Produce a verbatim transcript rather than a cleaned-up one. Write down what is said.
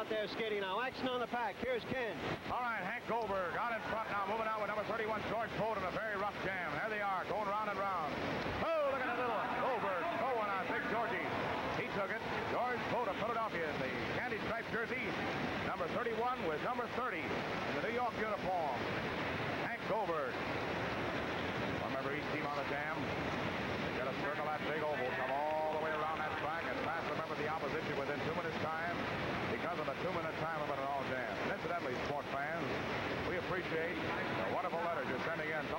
out there skating now. Action on the pack. Here's Ken. All right, Hank Goldberg out in front now, moving out with number thirty-one, George Poe, in a very rough jam. There they are, going round and round. Oh, look at that little Goldberg going on Big Georgie. He took it. George Poe of Philadelphia in the candy striped jersey. Number thirty-one with number thirty in the New York uniform. Hank Goldberg. Remember each team on the jam. They got to circle that big oval, come all the way around that track, and pass, remember, the opposition within two minutes time because of the two-minute time limit on all jams. And incidentally, sport fans, we appreciate the wonderful letters you're sending in.